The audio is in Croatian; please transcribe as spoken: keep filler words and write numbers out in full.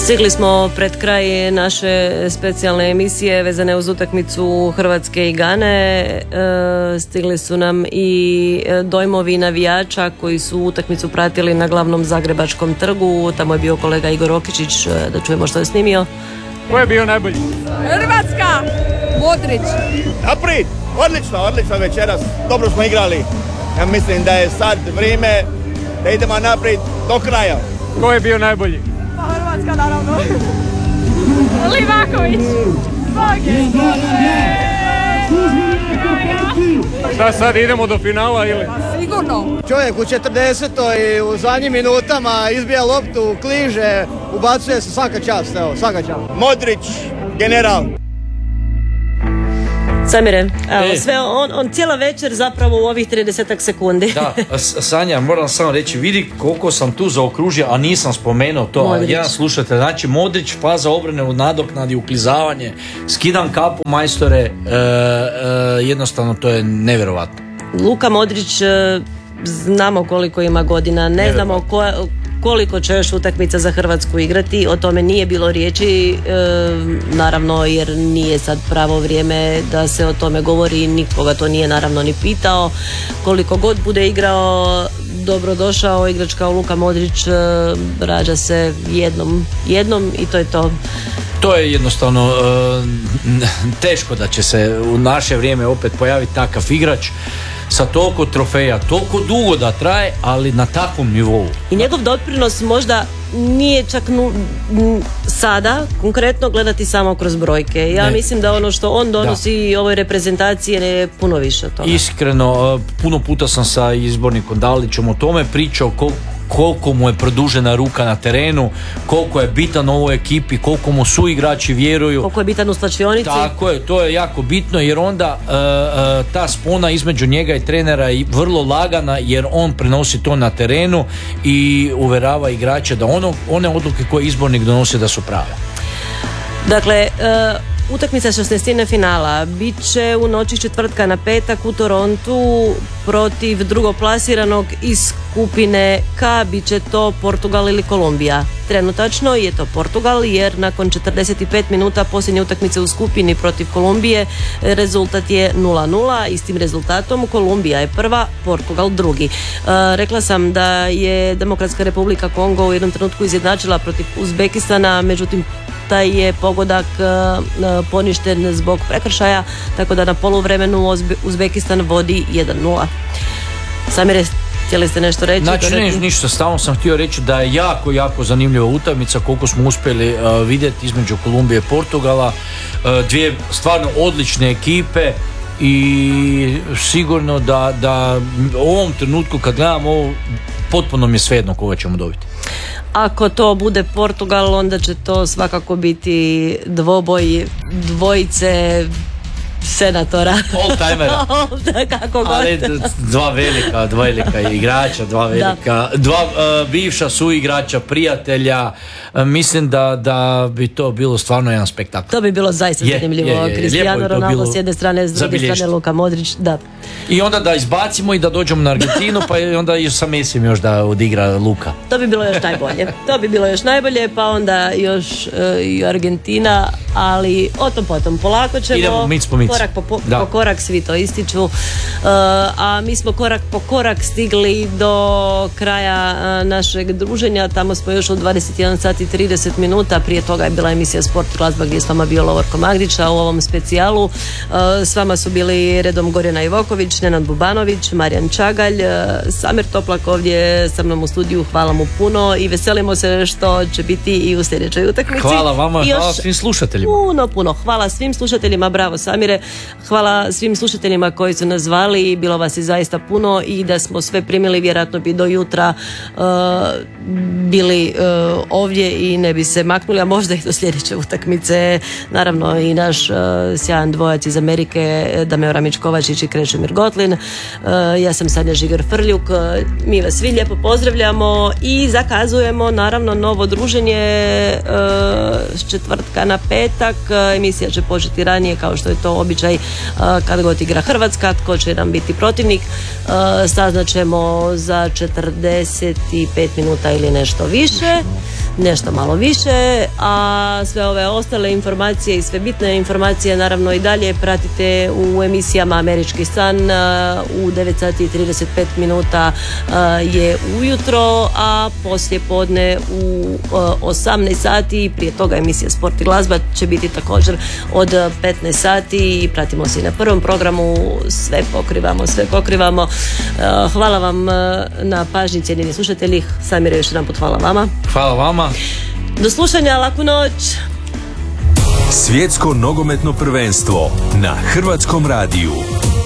Stigli smo pred kraj naše specijalne emisije vezane uz utakmicu Hrvatske i Gane. E, stigli su nam i dojmovi navijača koji su utakmicu pratili na glavnom Zagrebačkom trgu. Tamo je bio kolega Igor Okičić, da čujemo što je snimio. Ko je bio najbolji? Hrvatska! Modrić! Naprijed! Odlično, odlično večeras. Dobro smo igrali. Ja mislim da je sad vrijeme da idemo naprijed do kraja. Ko je bio najbolji? Pa Hrvatska naravno. Livaković! Boge! Šta sad, idemo do finala ili? Pa sigurno! Čovjek u četrdesetoj u zadnjim minutama izbija loptu, kliže, ubacuje se, svaka čast, evo, svaka čast. Modrić, general. Samire, evo, e. sve on, on cijela večer zapravo u ovih tridesetak sekundi. Da, Sanja, moram samo reći, vidi koliko sam tu zaokružio, a nisam spomenuo to. Modrić. Jedan slušajte, znači Modrić, faza obrane u nadoknadi, uklizavanje, skidam kapu majstore, e, e, jednostavno to je nevjerovatno. Luka Modrić, e, znamo koliko ima godina, ne znamo koja, koliko će još utakmica za Hrvatsku igrati, o tome nije bilo riječi, e, naravno jer nije sad pravo vrijeme da se o tome govori, nikoga to nije naravno ni pitao. Koliko god bude igrao, dobrodošao igrač kao Luka Modrić, e, rađa se jednom, jednom i to je to. To je jednostavno e, teško da će se u naše vrijeme opet pojaviti takav igrač sa toliko trofeja, toliko dugo da traje, ali na takvom nivou. I njegov doprinos možda nije čak nu, n, sada konkretno gledati samo kroz brojke. Ja ne. mislim da ono što on donosi ovoj reprezentaciji je puno više od toga. Iskreno, puno puta sam sa izbornikom Dalićem o tome pričao, kol, koliko mu je produžena ruka na terenu, koliko je bitan ovoj ekipi, koliko mu suigrači vjeruju. Koliko je bitan u slačionici. Tako je, to je jako bitno jer onda uh, uh, ta spona između njega i trenera je vrlo lagana jer on prenosi to na terenu i uverava igrače da ono, one odluke koje izbornik donosi da su prave. Dakle, uh, utakmica šesnaestine finala bit će u noći četvrtka na petak u Torontu protiv drugoplasiranog iz skupine K, bit će to Portugal ili Kolumbija. Trenutačno je to Portugal jer nakon četrdeset pet minuta posljednje utakmice u skupini protiv Kolumbije rezultat je nula nula. Istim rezultatom Kolumbija je prva, Portugal drugi. E, rekla sam da je Demokratska Republika Kongo u jednom trenutku izjednačila protiv Uzbekistana, međutim taj je pogodak e, poništen zbog prekršaja, tako da na poluvremenu Uzbekistan vodi jedan nula. Samire, htjeli ste nešto reći? Znači, ne, ništa, stalno sam htio reći da je jako, jako zanimljiva utakmica koliko smo uspjeli uh, vidjeti između Kolumbije i Portugala. Uh, dvije stvarno odlične ekipe i sigurno da, da u ovom trenutku kad gledam ovo, potpuno mi je svejedno koga ćemo dobiti. Ako to bude Portugal, onda će to svakako biti dvoboj dvojice senatora. All-timera. Kako god. Ali dva velika, dva velika igrača, dva velika, da. dva uh, bivša suigrača, prijatelja. Uh, mislim da, da bi to bilo stvarno jedan spektakl. To bi bilo zaista je, zanimljivo. Je, je, Cristiano Ronaldo s jedne strane, s druge strane Luka Modrić. Da. I onda da izbacimo i da dođemo na Argentinu, pa onda i sa Mesijem još da odigra Luka. To bi bilo još najbolje. To bi bilo još najbolje, pa onda još uh, i Argentina, ali o tom potom polako ćemo. Idemo mic po mic. Korak po, po, po korak, svi to ističu. Uh, a mi smo korak po korak stigli do kraja uh, našeg druženja. Tamo smo još u dvadeset jedan sati i trideset minuta. Prije toga je bila emisija Sport glazba gdje je s vama bio Lovorko Magdića u ovom specijalu. Uh, s vama su bili redom Gorjana Ivoković, Nenad Bubanović, Marijan Čagalj, uh, Samir Toplak ovdje sa mnom u studiju. Hvala mu puno i veselimo se što će biti i u sljedećoj utakmici. Hvala vama, hvala svim slušateljima. Puno, puno. Hvala svim slušateljima. Bravo Samire. Hvala svim slušateljima koji su nas zvali, bilo vas je zaista puno i da smo sve primili vjerojatno bi do jutra uh, bili uh, ovdje i ne bi se maknuli, a možda i do sljedeće utakmice. Naravno i naš uh, sjajan dvojac iz Amerike, Dameo Ramić-Kovačić i Krešimir Gotlin. Uh, ja sam Sanja Žigar-Frljuk. Uh, mi vas svi lijepo pozdravljamo i zakazujemo naravno novo druženje uh, s četvrtka na petak. Uh, emisija će početi ranije kao što je to običaj kad god igra Hrvatska, tko će nam biti protivnik, saznaćemo za četrdeset pet minuta ili nešto više. nešto malo više, a sve ove ostale informacije i sve bitne informacije naravno i dalje pratite u emisijama Američki san u devet sati i trideset pet minuta je ujutro, a poslije podne u osamnaest sati, prije toga emisija Sport i glazba će biti također od petnaest sati i pratimo se i na prvom programu, sve pokrivamo, sve pokrivamo. Hvala vam na pažnji, cijenjeni slušatelji. Samire, još jedan put hvala vama. Hvala vama. Do slušanja, laku noć. Svjetsko nogometno prvenstvo na Hrvatskom radiju.